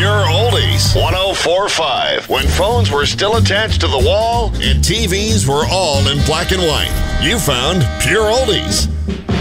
Pure Oldies 104.5. When phones were still attached to the wall and TVs were all in black and white, you found Pure Oldies.